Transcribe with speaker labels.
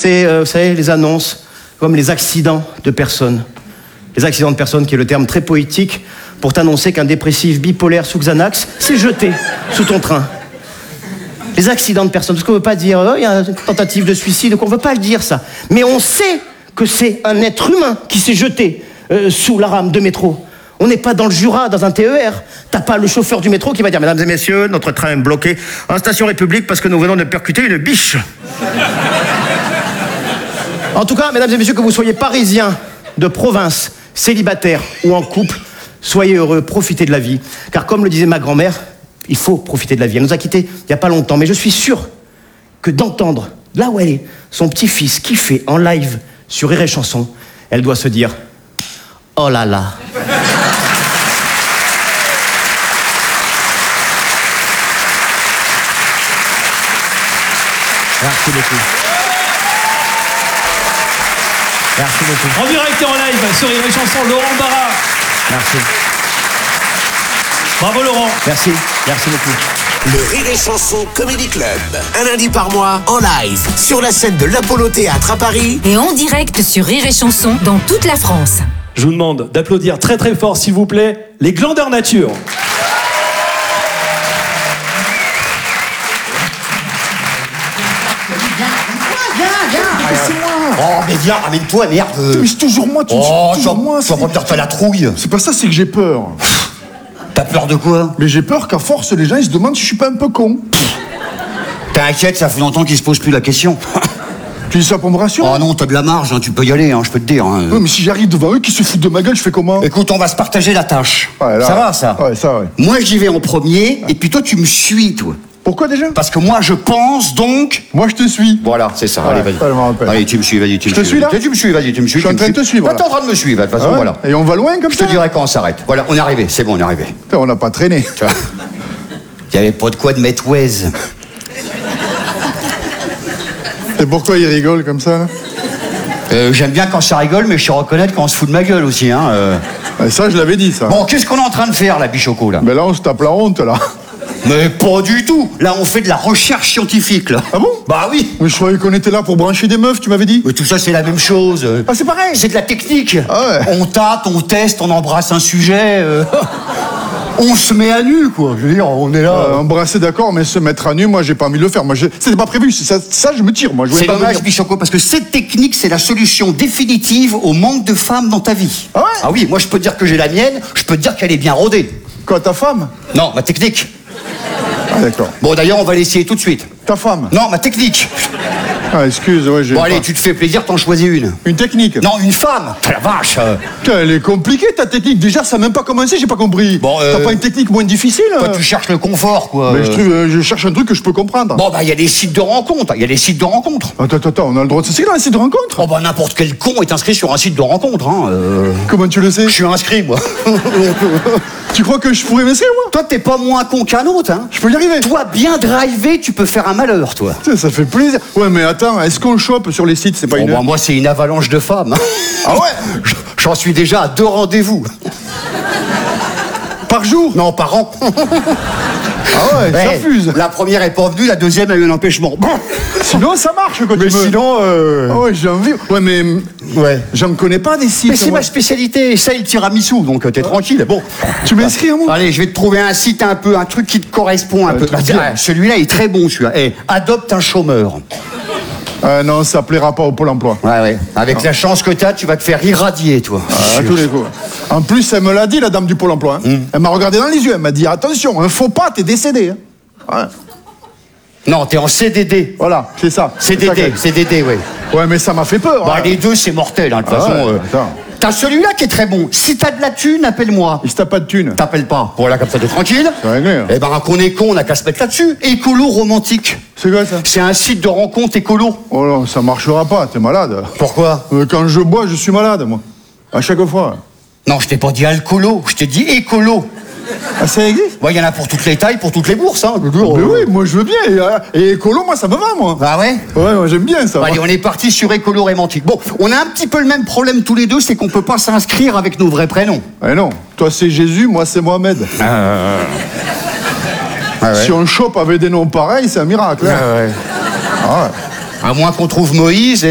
Speaker 1: C'est, vous savez, les annonces, comme les accidents de personnes. Les accidents de personnes, qui est le terme très poétique pour t'annoncer qu'un dépressif bipolaire sous Xanax s'est jeté sous ton train. Les accidents de personnes, parce qu'on ne veut pas dire « il y a une tentative de suicide », qu'on ne veut pas le dire, ça. Mais on sait que c'est un être humain qui s'est jeté sous la rame de métro. On n'est pas dans le Jura, dans un TER. T'as pas le chauffeur du métro qui va dire « Mesdames et messieurs, notre train est bloqué en station République parce que nous venons de percuter une biche. » En tout cas, mesdames et messieurs, que vous soyez parisiens, de province, célibataires ou en couple, soyez heureux, profitez de la vie. Car comme le disait ma grand-mère, il faut profiter de la vie. Elle nous a quittés il n'y a pas longtemps, mais je suis sûr que d'entendre, là où elle est, son petit-fils kiffer en live sur Rire et Chanson, elle doit se dire « Oh là là !» Merci beaucoup. Merci beaucoup.
Speaker 2: En direct et en live sur Rire et Chanson, Laurent Barra.
Speaker 1: Merci.
Speaker 2: Bravo Laurent.
Speaker 1: Merci. Merci beaucoup.
Speaker 3: Le Rire et Chanson Comedy Club. Un lundi par mois, en live, sur la scène de l'Apollo Théâtre à Paris.
Speaker 4: Et en direct sur Rire et Chanson dans toute la France.
Speaker 2: Je vous demande d'applaudir très très fort, s'il vous plaît, les Glandeurs Nature.
Speaker 5: Oh, mais viens, amène-toi, merde.
Speaker 6: Mais c'est toujours moi, tu toujours moi.
Speaker 5: Tu vas pas me dire que t'as la trouille.
Speaker 6: C'est pas ça, c'est que j'ai peur.
Speaker 5: T'as peur de quoi?
Speaker 6: Mais j'ai peur qu'à force, les gens ils se demandent si je suis pas un peu con.
Speaker 5: T'inquiète, ça fait longtemps qu'ils se posent plus la question.
Speaker 6: Tu dis ça pour me rassurer?
Speaker 5: Oh non, t'as de la marge, hein, tu peux y aller, hein, je peux te dire. Hein.
Speaker 6: Ouais, mais si j'arrive devant eux qui se foutent de ma gueule, je fais comment?
Speaker 5: Écoute, on va se partager la tâche.
Speaker 6: Ouais, là,
Speaker 5: ça va, ça?
Speaker 6: Ouais, ça, ouais.
Speaker 5: Moi, j'y vais en premier, et puis toi, tu me suis, toi.
Speaker 6: Pourquoi déjà?
Speaker 5: Parce que moi, je pense, donc...
Speaker 6: Moi, je te suis.
Speaker 5: Voilà, c'est ça,
Speaker 6: Ouais,
Speaker 5: allez, vas-y.
Speaker 6: ça, je m'en rappelle.
Speaker 5: Allez, tu me suis, vas-y, tu me
Speaker 6: Je te suis, là?
Speaker 5: Tu me suis, vas-y, tu me suis.
Speaker 6: Je suis en train de te suivre,
Speaker 5: Là, t'es en train de me suivre, de toute façon,
Speaker 6: Ah ouais.
Speaker 5: voilà.
Speaker 6: Et on va loin comme
Speaker 5: Je
Speaker 6: ça?
Speaker 5: te dirai quand on s'arrête. Voilà, on est arrivé, c'est bon, on est arrivé.
Speaker 6: Putain, on n'a pas traîné.
Speaker 5: Tu vois, il y avait pas de quoi de mettre Waze.
Speaker 6: Et pourquoi il rigole comme ça, là?
Speaker 5: J'aime bien quand ça rigole, mais je sais reconnaître quand on se fout de ma gueule aussi, hein.
Speaker 6: Ouais, ça, je l'avais dit, ça.
Speaker 5: Bon, qu'est-ce qu'on est en train de faire, là, Bichoco, là?
Speaker 6: Mais là, on se tape la honte, là.
Speaker 5: Mais pas du tout. Là, on fait de la recherche scientifique, là.
Speaker 6: Ah bon?
Speaker 5: Bah oui.
Speaker 6: Mais je croyais qu'on était là pour brancher des meufs, tu m'avais dit.
Speaker 5: Mais tout ça, c'est la même chose.
Speaker 6: Ah, c'est pareil.
Speaker 5: C'est de la technique.
Speaker 6: Ah ouais.
Speaker 5: On tâte, on teste, on embrasse un sujet. On se met à nu, quoi. Je veux dire, on est là.
Speaker 6: Embrasser, d'accord, mais se mettre à nu, moi, j'ai pas envie de le faire. Moi, c'était pas prévu. Ça, je me tire, moi. Je voulais
Speaker 5: C'est
Speaker 6: pas
Speaker 5: dommage,
Speaker 6: venir.
Speaker 5: Bichoco, parce que cette technique, c'est la solution définitive au manque de femmes dans ta vie.
Speaker 6: Ah ouais?
Speaker 5: Ah oui, moi, je peux te dire que j'ai la mienne, je peux te dire qu'elle est bien rodée.
Speaker 6: Quoi, ta femme?
Speaker 5: Non, ma technique.
Speaker 6: Ah, d'accord.
Speaker 5: Bon, d'ailleurs, on va l'essayer tout de suite.
Speaker 6: Ta femme?
Speaker 5: Non, ma technique.
Speaker 6: Ah, excuse, ouais, j'ai.
Speaker 5: Bon, allez, tu te fais plaisir, t'en choisis une.
Speaker 6: Une technique?
Speaker 5: Non, une femme. La vache.
Speaker 6: Putain, elle est compliquée, ta technique. Déjà, ça n'a même pas commencé, j'ai pas compris.
Speaker 5: Bon,
Speaker 6: T'as pas une technique moins difficile?
Speaker 5: Toi, tu cherches le confort, quoi.
Speaker 6: Mais je cherche un truc que je peux comprendre.
Speaker 5: Bon, bah, il y a des sites de rencontres. Il y a des sites de rencontres.
Speaker 6: Attends, on a le droit de s'inscrire dans un site de rencontre?
Speaker 5: Oh, bah, n'importe quel con est inscrit sur un site de rencontre, hein.
Speaker 6: Comment tu le sais?
Speaker 5: Je suis inscrit, moi.
Speaker 6: Tu crois que je pourrais m'inscrire, moi?
Speaker 5: Toi, t'es pas moins con qu'un autre, hein.
Speaker 6: Je peux y arriver.
Speaker 5: Toi, bien drivé, tu peux faire un malheur, toi.
Speaker 6: Putain, ça fait plaisir. Ouais, mais attends, est-ce qu'on chope sur les sites? C'est pas
Speaker 5: Bon,
Speaker 6: une.
Speaker 5: bah, moi, c'est une avalanche de femmes.
Speaker 6: Ah ouais?
Speaker 5: J'en suis déjà à 2 rendez-vous.
Speaker 6: Par jour?
Speaker 5: Non, par an.
Speaker 6: Ah ouais, ça
Speaker 5: Eh,
Speaker 6: fuse.
Speaker 5: La première est pas venue, la deuxième a eu un empêchement. Bon.
Speaker 6: Sinon, ça marche quand
Speaker 5: Mais
Speaker 6: tu me.
Speaker 5: sinon,
Speaker 6: Ah ouais, j'ai envie. Ouais, mais.
Speaker 5: ouais.
Speaker 6: J'en connais pas des sites.
Speaker 5: Mais c'est
Speaker 6: moi.
Speaker 5: ma spécialité, ça et le tiramisu, donc t'es tranquille. Bon.
Speaker 6: Tu m'inscris à moi?
Speaker 5: Allez, je vais te trouver un site un truc qui te correspond un peu.
Speaker 6: truc bien.
Speaker 5: Ah, celui-là est très bon, celui-là. Eh, adopte un chômeur.
Speaker 6: Non, ça plaira pas au Pôle emploi.
Speaker 5: Ouais. Avec la chance que t'as, tu vas te faire irradier, toi.
Speaker 6: Ah, à tous les coups. En plus, elle me l'a dit, la dame du Pôle emploi. Hein. Elle m'a regardé dans les yeux, elle m'a dit attention, un faux pas, t'es décédé. Hein. Ouais.
Speaker 5: Non, t'es en CDD.
Speaker 6: Voilà, c'est ça.
Speaker 5: CDD, CDD, oui.
Speaker 6: Ouais, mais ça m'a fait peur.
Speaker 5: Bah,
Speaker 6: hein.
Speaker 5: les deux, c'est mortel, hein, de toute
Speaker 6: Ah
Speaker 5: façon.
Speaker 6: ouais, attends.
Speaker 5: T'as celui-là qui est très bon. Si t'as de la thune, appelle-moi.
Speaker 6: Il se tape pas de thune.
Speaker 5: T'appelles pas. Voilà, comme ça, t'es tranquille.
Speaker 6: C'est réglé. Hein.
Speaker 5: Eh ben, qu'on est con, on a qu'à se mettre là-dessus. Écolo romantique.
Speaker 6: C'est quoi ça?
Speaker 5: C'est un site de rencontre écolo.
Speaker 6: Oh non, ça marchera pas, t'es malade.
Speaker 5: Pourquoi?
Speaker 6: Quand je bois, je suis malade, moi. À chaque fois.
Speaker 5: Non, je t'ai pas dit alcoolo, je t'ai dit écolo.
Speaker 6: Ah, ça existe?
Speaker 5: Il y en a pour toutes les tailles, pour toutes les bourses, hein.
Speaker 6: Mais oui, moi je veux bien. Et écolo, moi ça me va, moi.
Speaker 5: Ah ouais?
Speaker 6: Ouais, moi j'aime bien ça.
Speaker 5: Allez, on est parti sur écolo romantique. Bon, on a un petit peu le même problème tous les deux, c'est qu'on peut pas s'inscrire avec nos vrais prénoms.
Speaker 6: Eh non, toi c'est Jésus, moi c'est Mohamed.
Speaker 5: Ah ouais.
Speaker 6: Si on chope avec des noms pareils, c'est un miracle. Hein.
Speaker 5: Ah ouais.
Speaker 6: Ah ouais.
Speaker 5: À moins qu'on trouve Moïse.